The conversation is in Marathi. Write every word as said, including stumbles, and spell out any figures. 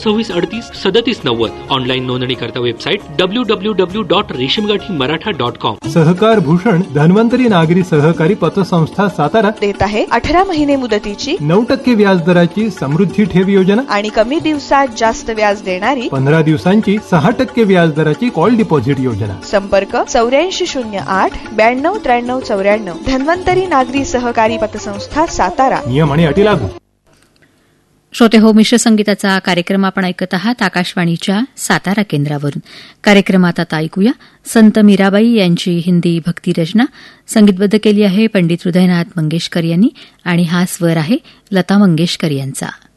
सव्वीस अडतीस सदतीस नव्वद. ऑनलाईन नोंदणी करता website W W W dot रेशीमगाठी Maratha dot com. सहकार भूषण धन्वंतरी नागरी सहकारी पतसंस्था सातारा देत आहे अठरा महिने मुदतीची नऊ टक्के व्याजदराची समृद्धी ठेव योजना आणि कमी दिवसात जास्त व्याज देणारी पंधरा दिवसांची सहा टक्के व्याजदराची कॉल डिपॉझिट योजना. संपर्क चौऱ्याऐंशी शून्य आठ ब्याण्णव त्र्याण्णव चौऱ्याण्णव. धन्वंतरी नागरी सहकारी पतसंस्था सातारा. नियम आणि अटी लागू. श्रोते हो, मिश्र संगीताचा कार्यक्रम आपण ऐकत आहात आकाशवाणीच्या सातारा केंद्रावरून. कार्यक्रमात आता ऐकूया संत मीराबाई यांची हिंदी भक्ती रचना. संगीतबद्ध केली आहे पंडित हृदयनाथ मंगेशकर यांनी आणि हा स्वर आहे लता मंगेशकर यांचा.